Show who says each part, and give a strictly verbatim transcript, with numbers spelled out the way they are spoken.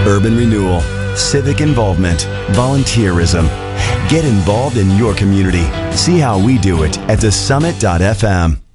Speaker 1: Urban renewal, civic involvement, volunteerism. Get involved in your community. See how we do it at the summit dot f m.